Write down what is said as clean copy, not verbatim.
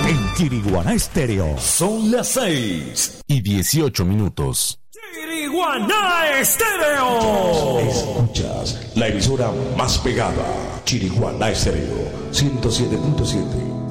En Chiriguaná Estéreo son las 6:18. Chiriguaná Estéreo. Escuchas la emisora más pegada, Chiriguaná Estéreo 107.7.